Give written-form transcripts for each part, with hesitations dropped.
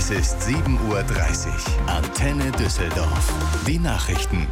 Es ist 7:30 Uhr. Antenne Düsseldorf. Die Nachrichten.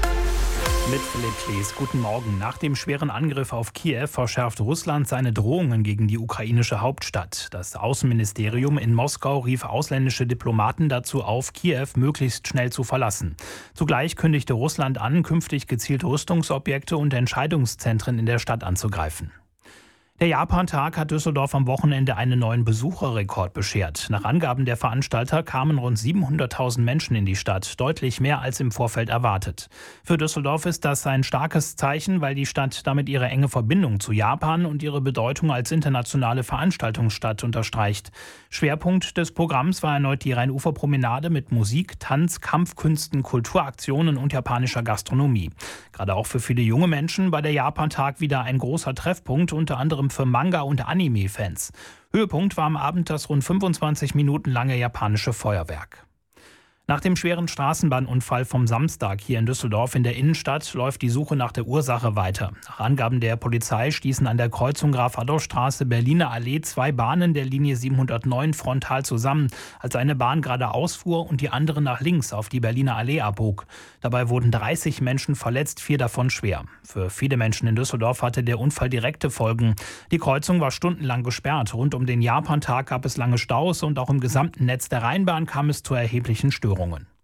Mit Philipp Klees. Guten Morgen. Nach dem schweren Angriff auf Kiew verschärft Russland seine Drohungen gegen die ukrainische Hauptstadt. Das Außenministerium in Moskau rief ausländische Diplomaten dazu auf, Kiew möglichst schnell zu verlassen. Zugleich kündigte Russland an, künftig gezielt Rüstungsobjekte und Entscheidungszentren in der Stadt anzugreifen. Der Japan-Tag hat Düsseldorf am Wochenende einen neuen Besucherrekord beschert. Nach Angaben der Veranstalter kamen rund 700.000 Menschen in die Stadt, deutlich mehr als im Vorfeld erwartet. Für Düsseldorf ist das ein starkes Zeichen, weil die Stadt damit ihre enge Verbindung zu Japan und ihre Bedeutung als internationale Veranstaltungsstadt unterstreicht. Schwerpunkt des Programms war erneut die Rheinuferpromenade mit Musik, Tanz, Kampfkünsten, Kulturaktionen und japanischer Gastronomie. Gerade auch für viele junge Menschen war der Japan-Tag wieder ein großer Treffpunkt, unter anderem für Manga- und Anime-Fans. Höhepunkt war am Abend das rund 25 Minuten lange japanische Feuerwerk. Nach dem schweren Straßenbahnunfall vom Samstag hier in Düsseldorf in der Innenstadt läuft die Suche nach der Ursache weiter. Nach Angaben der Polizei stießen an der Kreuzung Graf-Adolf-Straße Berliner Allee 2 Bahnen der Linie 709 frontal zusammen, als eine Bahn geradeaus fuhr und die andere nach links auf die Berliner Allee abbog. Dabei wurden 30 Menschen verletzt, 4 davon schwer. Für viele Menschen in Düsseldorf hatte der Unfall direkte Folgen. Die Kreuzung war stundenlang gesperrt. Rund um den Japan-Tag gab es lange Staus und auch im gesamten Netz der Rheinbahn kam es zu erheblichen Störungen.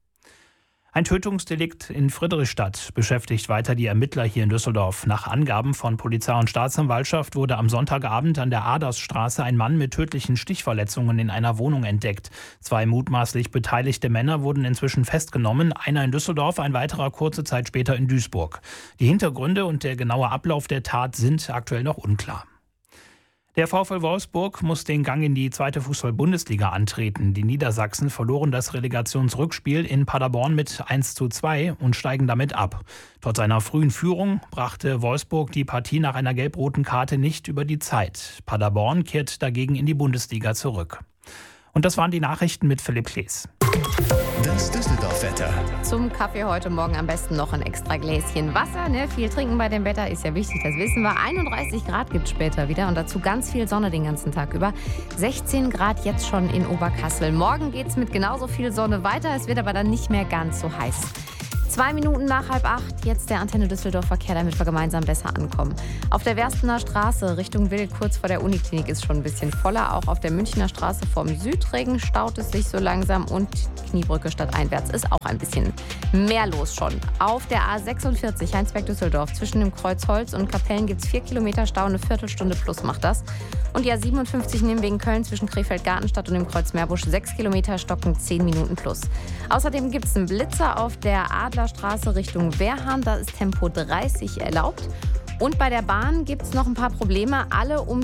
Ein Tötungsdelikt in Friedrichstadt beschäftigt weiter die Ermittler hier in Düsseldorf. Nach Angaben von Polizei und Staatsanwaltschaft wurde am Sonntagabend an der Adersstraße ein Mann mit tödlichen Stichverletzungen in einer Wohnung entdeckt. 2 mutmaßlich beteiligte Männer wurden inzwischen festgenommen, einer in Düsseldorf, ein weiterer kurze Zeit später in Duisburg. Die Hintergründe und der genaue Ablauf der Tat sind aktuell noch unklar. Der VfL Wolfsburg muss den Gang in die 2. Fußball-Bundesliga antreten. Die Niedersachsen verloren das Relegationsrückspiel in Paderborn mit 1:2 und steigen damit ab. Trotz einer frühen Führung brachte Wolfsburg die Partie nach einer gelb-roten Karte nicht über die Zeit. Paderborn kehrt dagegen in die Bundesliga zurück. Und das waren die Nachrichten mit Philipp Klees. Das Düsseldorf-Wetter. Zum Kaffee heute Morgen am besten noch ein extra Gläschen Wasser. Viel trinken bei dem Wetter ist ja wichtig, das wissen wir. 31 Grad gibt es später wieder und dazu ganz viel Sonne den ganzen Tag über. 16 Grad jetzt schon in Oberkassel. Morgen geht es mit genauso viel Sonne weiter, es wird aber dann nicht mehr ganz so heiß. 2 Minuten nach 7:30, jetzt der Antenne Düsseldorf Verkehr, damit wir gemeinsam besser ankommen. Auf der Werstener Straße Richtung Wild, kurz vor der Uniklinik, ist schon ein bisschen voller. Auch auf der Münchner Straße vom Südring staut es sich so langsam und Kniebrücke stadteinwärts ist auch ein bisschen mehr los schon. Auf der A46 Heinsberg-Düsseldorf zwischen dem Kreuz Holz und Kapellen gibt es 4 Kilometer Stau, eine Viertelstunde plus macht das. Und die A57 Nimwegen-Köln zwischen Krefeld-Gartenstadt und dem Kreuz Meerbusch 6 Kilometer, stocken 10 Minuten plus. Außerdem gibt es einen Blitzer auf der Adlerstraße Richtung Wehrhahn, da ist Tempo 30 erlaubt. Und bei der Bahn gibt es noch ein paar Probleme, alle um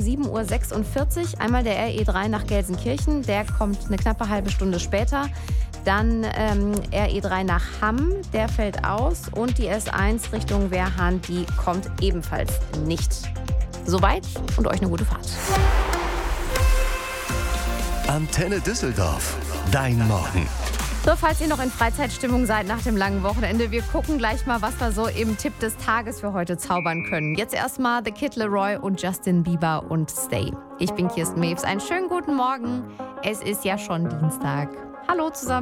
7:46 Uhr. Einmal der RE3 nach Gelsenkirchen, der kommt eine knappe halbe Stunde später. Dann RE3 nach Hamm, der fällt aus. Und die S1 Richtung Wehrhahn, die kommt ebenfalls nicht. Soweit und euch eine gute Fahrt. Antenne Düsseldorf. Dein Morgen. So, falls ihr noch in Freizeitstimmung seid nach dem langen Wochenende, wir gucken gleich mal, was wir so im Tipp des Tages für heute zaubern können. Jetzt erstmal The Kid Laroi und Justin Bieber und Stay. Ich bin Kirsten Mewes. Einen schönen guten Morgen. Es ist ja schon Dienstag. Hallo zusammen.